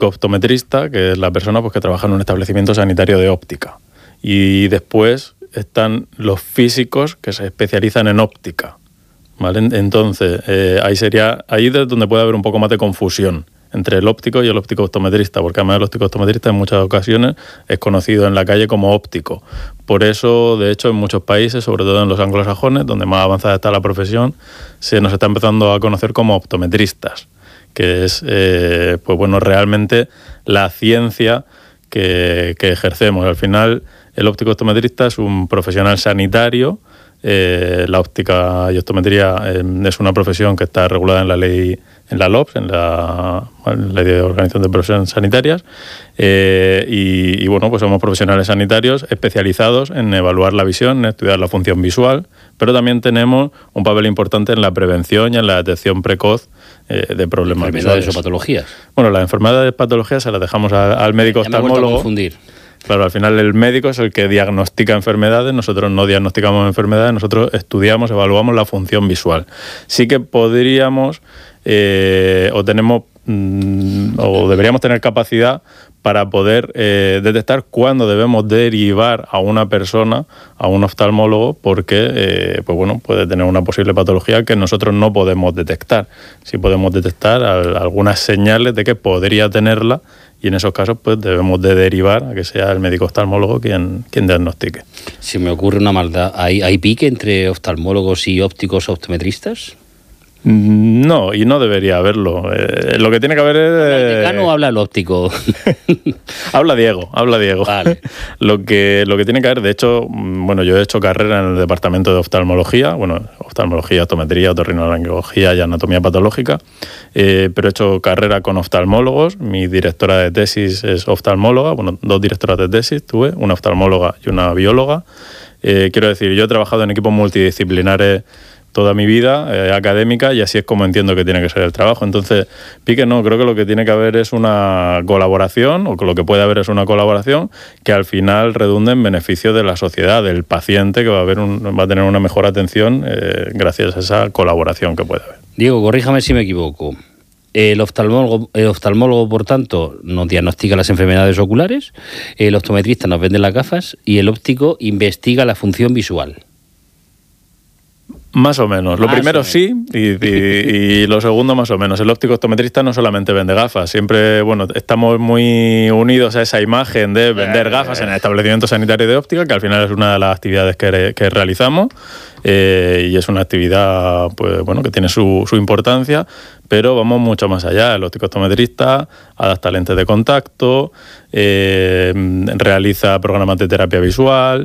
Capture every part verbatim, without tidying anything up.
optometrista, que es la persona pues, que trabaja en un establecimiento sanitario de óptica. Y después están los físicos que se especializan en óptica, ¿vale? Entonces, eh, ahí sería ahí es donde puede haber un poco más de confusión entre el óptico y el óptico optometrista, porque además el óptico optometrista en muchas ocasiones es conocido en la calle como óptico. Por eso, de hecho, en muchos países, sobre todo en los anglosajones, donde más avanzada está la profesión, se nos está empezando a conocer como optometristas, que es, eh, pues bueno, realmente la ciencia que, que ejercemos. Al final, el óptico optometrista es un profesional sanitario. Eh, la óptica y optometría eh, es una profesión que está regulada en la ley, en la L O P S, en la, en la Ley de Organización de Profesiones Sanitarias, eh, y, y bueno, pues somos profesionales sanitarios especializados en evaluar la visión, en estudiar la función visual, pero también tenemos un papel importante en la prevención y en la detección precoz eh, de problemas enfermedades visuales. o patologías. Bueno, las enfermedades patologías se las dejamos al, al médico ya me he vuelto a oftalmólogo. confundir. Claro, al final el médico es el que diagnostica enfermedades, nosotros no diagnosticamos enfermedades, nosotros estudiamos, evaluamos la función visual. Sí que podríamos eh, o tenemos mm, o deberíamos tener capacidad para poder eh, detectar cuándo debemos derivar a una persona a un oftalmólogo, porque eh, pues bueno, puede tener una posible patología que nosotros no podemos detectar. Sí podemos detectar al, algunas señales de que podría tenerla, y en esos casos pues debemos de derivar a que sea el médico oftalmólogo quien, quien diagnostique. Se me ocurre una maldad. ¿Hay, hay pique entre oftalmólogos y ópticos optometristas? No, y no debería haberlo. Eh, lo que tiene que haber es... ¿Habla el decano o habla el óptico? habla Diego, habla Diego. Vale. Lo que, lo que tiene que haber, de hecho, bueno, yo he hecho carrera en el departamento de oftalmología, bueno, oftalmología, optometría, otorrinolaringología y anatomía patológica, eh, pero he hecho carrera con oftalmólogos. Mi directora de tesis es oftalmóloga, bueno, dos directoras de tesis tuve, una oftalmóloga y una bióloga. Eh, quiero decir, yo he trabajado en equipos multidisciplinares toda mi vida eh, académica, y así es como entiendo que tiene que ser el trabajo. Entonces, pique no, creo que lo que tiene que haber es una colaboración, o que lo que puede haber es una colaboración que al final redunde en beneficio de la sociedad, del paciente, que va a, haber un, va a tener una mejor atención eh, gracias a esa colaboración que puede haber. Diego, corríjame si me equivoco. El oftalmólogo, el oftalmólogo, por tanto, nos diagnostica las enfermedades oculares, el optometrista nos vende las gafas y el óptico investiga la función visual. Más o menos. Lo Más primero o sí, y, y, y lo segundo más o menos. El óptico optometrista no solamente vende gafas, siempre, bueno, estamos muy unidos a esa imagen de vender gafas en el establecimiento sanitario de óptica, que al final es una de las actividades que, que realizamos, eh, y es una actividad, pues bueno, que tiene su, su importancia, pero vamos mucho más allá. El óptico optometrista adapta lentes de contacto, eh, realiza programas de terapia visual,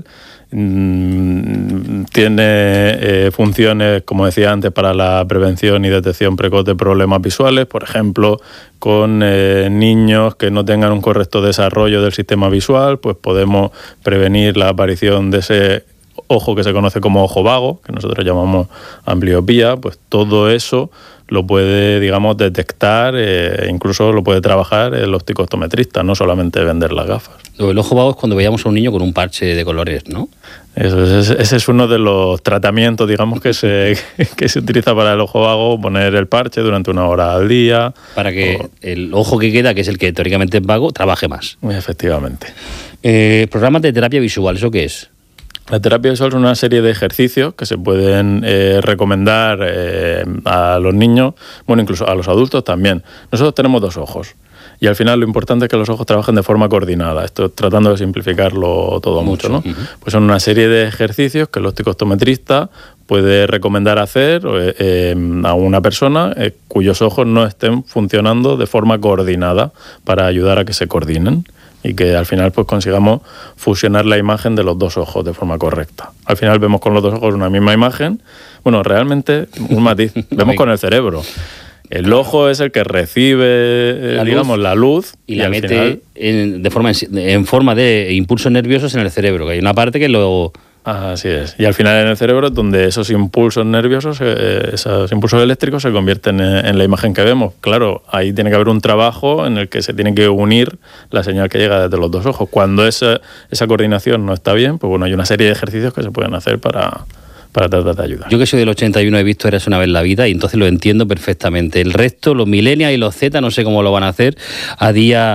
tiene eh, funciones, como decía antes, para la prevención y detección precoz de problemas visuales, por ejemplo, con eh, niños que no tengan un correcto desarrollo del sistema visual, pues podemos prevenir la aparición de ese ojo que se conoce como ojo vago, que nosotros llamamos ambliopía. Pues todo eso lo puede, digamos, detectar, eh, incluso lo puede trabajar el óptico optometrista, no solamente vender las gafas. El ojo vago es cuando veíamos a un niño con un parche de colores, ¿no? Eso, ese, ese es uno de los tratamientos, digamos, que se, que se utiliza para el ojo vago, poner el parche durante una hora al día. Para que o... el ojo que queda, que es el que teóricamente es vago, trabaje más. Efectivamente. Eh, programas de terapia visual, ¿eso qué es? La terapia visual es una serie de ejercicios que se pueden eh, recomendar eh, a los niños, bueno, incluso a los adultos también. Nosotros tenemos dos ojos y al final lo importante es que los ojos trabajen de forma coordinada. Esto tratando de simplificarlo todo mucho, mucho, ¿no? Uh-huh. Pues son una serie de ejercicios que el óptico optometrista puede recomendar hacer eh, a una persona eh, cuyos ojos no estén funcionando de forma coordinada, para ayudar a que se coordinen y que al final pues consigamos fusionar la imagen de los dos ojos de forma correcta. Al final vemos con los dos ojos una misma imagen. Bueno, realmente, un matiz, vemos con el cerebro. El ojo es el que recibe, la digamos, luz, la luz y, y la mete final... en, de forma, en forma de impulsos nerviosos en el cerebro, que hay una parte que lo... Así es. Y al final en el cerebro es donde esos impulsos nerviosos, eh, esos impulsos eléctricos se convierten en, en la imagen que vemos. Claro, ahí tiene que haber un trabajo en el que se tiene que unir la señal que llega desde los dos ojos. Cuando esa, esa coordinación no está bien, pues bueno, hay una serie de ejercicios que se pueden hacer para, para tratar de ayudar. Yo que soy del ochenta y uno he visto Érase una vez la vida y entonces lo entiendo perfectamente. El resto, los millennials y los Z, no sé cómo lo van a hacer a día